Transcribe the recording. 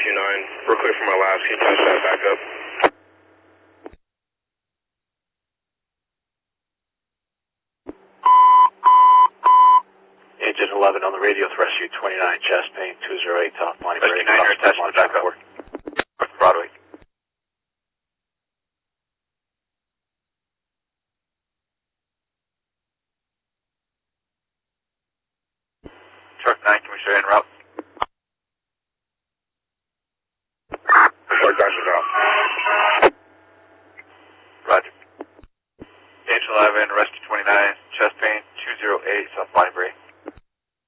Rescue 9. Real quick for my labs, can you patch that back up? Agent 11 on the radio with Rescue 29, chest pain, 208, top line. Rescue 9, you're attached to the back up. North Broadway. Truck 9, can we show you en route?